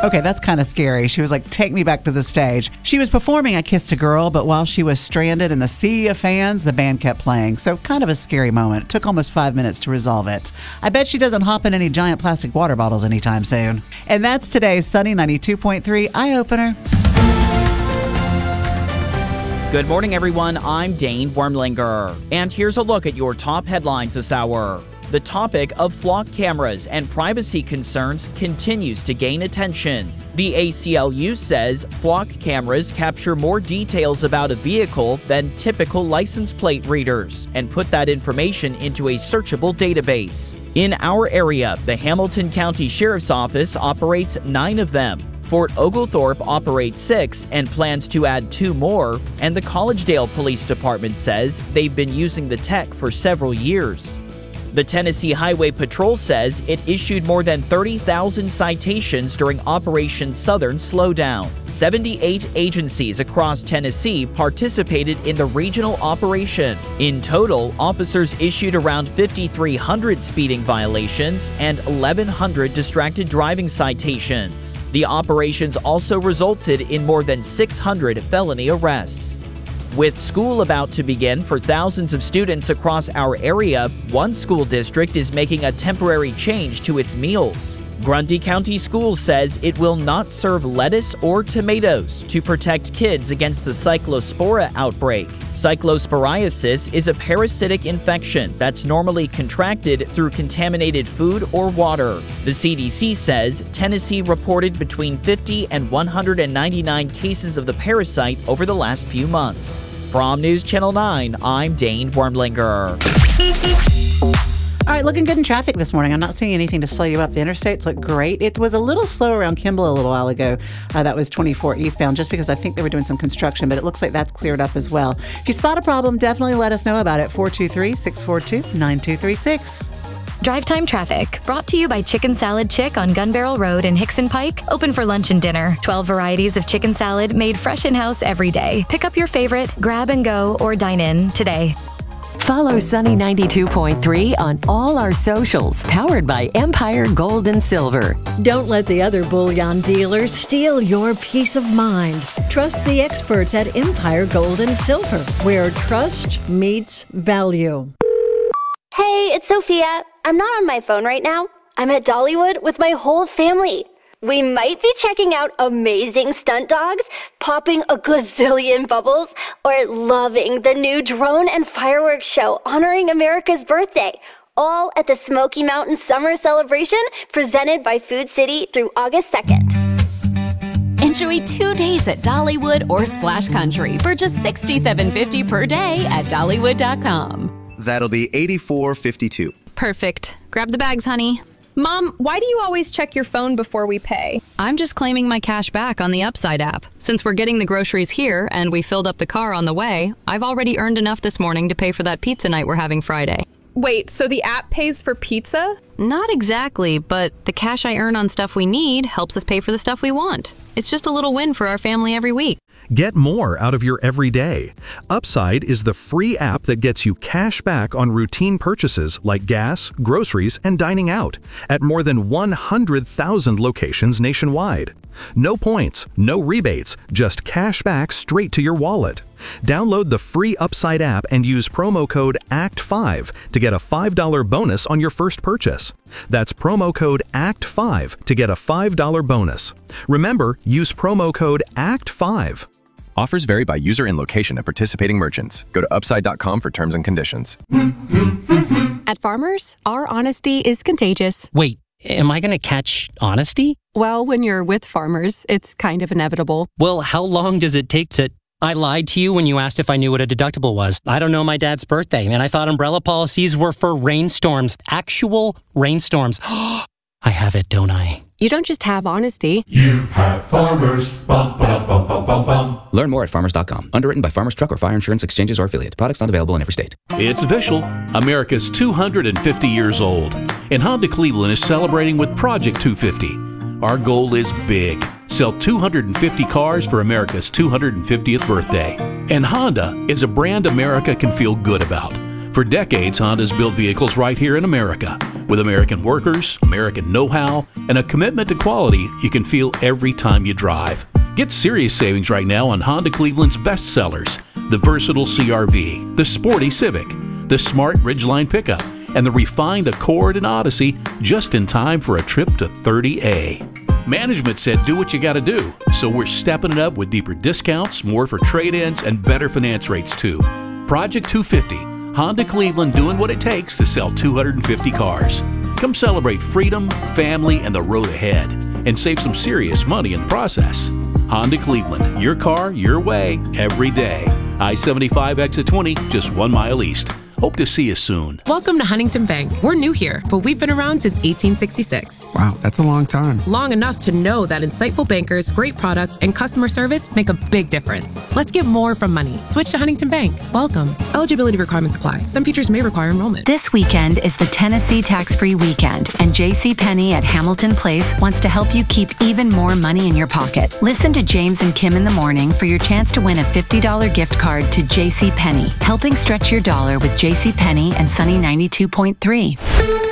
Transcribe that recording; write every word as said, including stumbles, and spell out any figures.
Okay, that's kind of scary. She was like, take me back to the stage. She was performing I Kissed a Girl, but while she was stranded in the sea of fans, the band kept playing. So kind of a scary moment. It took almost five minutes to resolve it. I bet she doesn't hop in any giant plastic water bottles anytime soon. And that's today's Sunny ninety-two point three Eye Opener. Good morning, everyone. I'm Dane Wormlinger. And here's a look at your top headlines this hour. The topic of flock cameras and privacy concerns continues to gain attention. The A C L U says flock cameras capture more details about a vehicle than typical license plate readers and put that information into a searchable database. In our area, the Hamilton County Sheriff's Office operates nine of them. Fort Oglethorpe operates six and plans to add two more, and the Collegedale Police Department says they've been using the tech for several years. The Tennessee Highway Patrol says it issued more than thirty thousand citations during Operation Southern Slowdown. seventy-eight agencies across Tennessee participated in the regional operation. In total, officers issued around five thousand three hundred speeding violations and eleven hundred distracted driving citations. The operations also resulted in more than six hundred felony arrests. With school about to begin for thousands of students across our area, one school district is making a temporary change to its meals. Grundy County Schools says it will not serve lettuce or tomatoes to protect kids against the cyclospora outbreak. Cyclosporiasis is a parasitic infection that's normally contracted through contaminated food or water. The C D C says Tennessee reported between fifty and one hundred ninety-nine cases of the parasite over the last few months. From News Channel nine, I'm Dane Wormlinger. All right, looking good in traffic this morning. I'm not seeing anything to slow you up. The interstates look great. It was a little slow around Kimball a little while ago. Uh, that was twenty-four eastbound, just because I think they were doing some construction, but it looks like that's cleared up as well. If you spot a problem, definitely let us know about it. four two three, six four two, nine two three six. Drive Time Traffic, brought to you by Chicken Salad Chick on Gun Barrel Road in Hickson Pike. Open for lunch and dinner. twelve varieties of chicken salad made fresh in-house every day. Pick up your favorite, grab and go, or dine in today. Follow Sunny ninety-two point three on all our socials, powered by Empire Gold and Silver. Don't let the other bullion dealers steal your peace of mind. Trust the experts at Empire Gold and Silver, where trust meets value. Hey, it's Sophia. I'm not on my phone right now. I'm at Dollywood with my whole family. We might be checking out amazing stunt dogs, popping a gazillion bubbles, or loving the new drone and fireworks show honoring America's birthday, all at the Smoky Mountain Summer Celebration presented by Food City through August second. Enjoy two days at Dollywood or Splash Country for just sixty-seven fifty per day at Dollywood dot com. That'll be eighty-four fifty-two. Perfect. Grab the bags, honey. Mom, why do you always check your phone before we pay? I'm just claiming my cash back on the Upside app. Since we're getting the groceries here and we filled up the car on the way, I've already earned enough this morning to pay for that pizza night we're having Friday. Wait, so the app pays for pizza? Not exactly, but the cash I earn on stuff we need helps us pay for the stuff we want. It's just a little win for our family every week. Get more out of your everyday. Upside is the free app that gets you cash back on routine purchases like gas, groceries, and dining out at more than one hundred thousand locations nationwide. No points, no rebates, just cash back straight to your wallet. Download the free Upside app and use promo code A C T five to get a five dollars bonus on your first purchase. That's promo code A C T five to get a five dollars bonus. Remember, use promo code A C T five. Offers vary by user and location at participating merchants. Go to upside dot com for terms and conditions. At Farmers, our honesty is contagious. Wait, am I going to catch honesty? Well, when you're with Farmers, it's kind of inevitable. Well, how long does it take to... I lied to you when you asked if I knew what a deductible was. I don't know my dad's birthday, and I thought umbrella policies were for rainstorms. Actual rainstorms. I have it, don't I? You don't just have honesty. You have Farmers. Bum, bum, bum, bum, bum, bum. Learn more at farmers dot com. Underwritten by Farmers Truck or Fire Insurance Exchanges or Affiliate. Products not available in every state. It's official. America's two hundred fifty years old. And Honda Cleveland is celebrating with Project two fifty. Our goal is big. Sell two hundred fifty cars for America's two hundred fiftieth birthday. And Honda is a brand America can feel good about. For decades, Honda's built vehicles right here in America. With American workers, American know-how, and a commitment to quality you can feel every time you drive. Get serious savings right now on Honda Cleveland's best sellers, the versatile C R V, the sporty Civic, the smart Ridgeline pickup, and the refined Accord and Odyssey, just in time for a trip to thirty A. Management said do what you gotta do, so we're stepping it up with deeper discounts, more for trade-ins, and better finance rates too. Project two fifty, Honda Cleveland doing what it takes to sell two hundred fifty cars. Come celebrate freedom, family, and the road ahead, and save some serious money in the process. Honda Cleveland, your car, your way, every day. I seventy-five exit twenty, just one mile east. Hope to see you soon. Welcome to Huntington Bank. We're new here, but we've been around since eighteen sixty-six. Wow, that's a long time. Long enough to know that insightful bankers, great products, and customer service make a big difference. Let's get more from money. Switch to Huntington Bank. Welcome. Eligibility requirements apply. Some features may require enrollment. This weekend is the Tennessee Tax-Free Weekend, and JCPenney at Hamilton Place wants to help you keep even more money in your pocket. Listen to James and Kim in the morning for your chance to win a fifty dollars gift card to JCPenney, helping stretch your dollar with JCPenney and Sunny ninety-two point three.